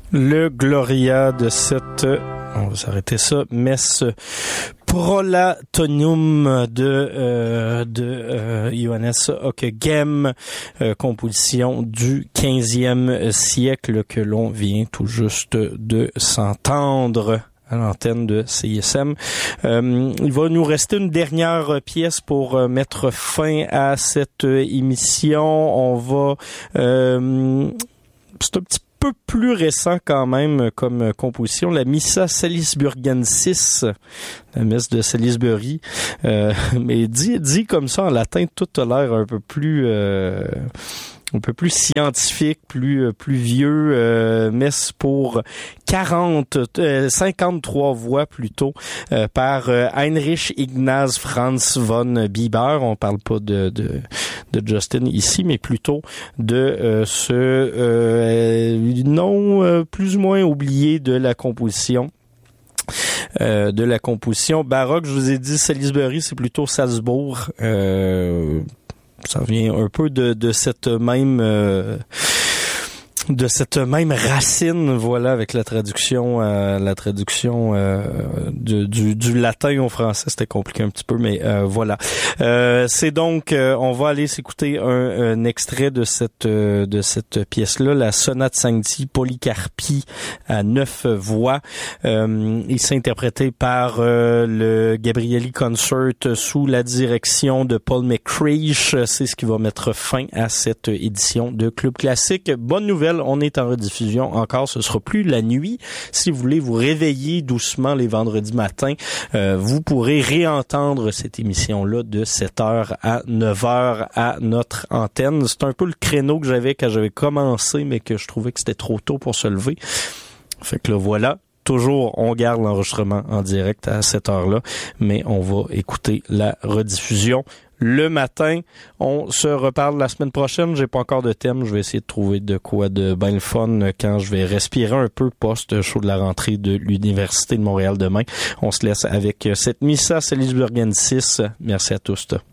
Le Gloria de cette, on va s'arrêter ça, messe Prolatonum de Johannes Ockeghem, composition du 15e siècle que l'on vient tout juste de s'entendre à l'antenne de CISM. Il va nous rester une dernière pièce pour mettre fin à cette émission. On va... c'est un petit peu plus récent quand même comme composition, la Missa Salisburgensis, la messe de Salisbury, mais dit comme ça en latin, tout a l'air un peu plus scientifique, plus vieux, messe pour 53 voix plutôt, par Heinrich Ignaz Franz von Bieber. On parle pas de Justin ici, mais plutôt de ce nom plus ou moins oublié de la composition. Baroque. Je vous ai dit Salisbury, c'est plutôt Salzbourg. Ça vient un peu de cette même racine, voilà, avec la traduction du latin au français, c'était compliqué un petit peu, mais voilà. C'est donc, on va aller s'écouter un extrait de cette pièce-là, la Sonate Sancti Polycarpi à 9 voix. Il s'est interprété par le Gabrieli Concert sous la direction de Paul McCreish. C'est ce qui va mettre fin à cette édition de Club Classique. Bonne nouvelle, on est en rediffusion encore, ce sera plus la nuit. Si vous voulez vous réveiller doucement les vendredis matins, vous pourrez réentendre cette émission-là de 7h à 9h à notre antenne. C'est un peu le créneau que j'avais quand j'avais commencé, mais que je trouvais que c'était trop tôt pour se lever. Fait que là, voilà. Toujours, on garde l'enregistrement en direct à cette heure-là, mais on va écouter la rediffusion le matin. On se reparle la semaine prochaine. J'ai pas encore de thème. Je vais essayer de trouver de quoi de bien le fun quand je vais respirer un peu post-show de la rentrée de l'Université de Montréal demain. On se laisse avec cette Missa Salisburgensis. Merci à tous.